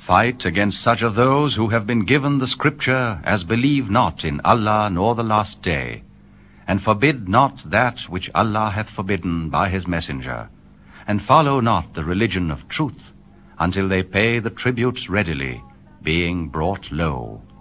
Fight against such of those who have been given the Scripture as believe not in Allah nor the last day, and forbid not that which Allah hath forbidden by his messenger, and follow not the religion of truth, until they pay the tributes readily, being brought low.